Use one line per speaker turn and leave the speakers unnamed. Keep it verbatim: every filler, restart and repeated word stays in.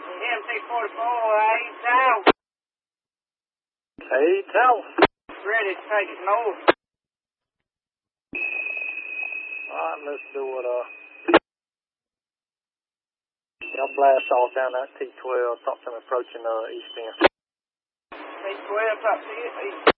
M T forty-four, eight south.
eight south.
Ready to take it north.
Alright, let's do it. Uh, y'all blast off down that T twelve. Talk to them approaching uh, east end.
T twelve, talk to you.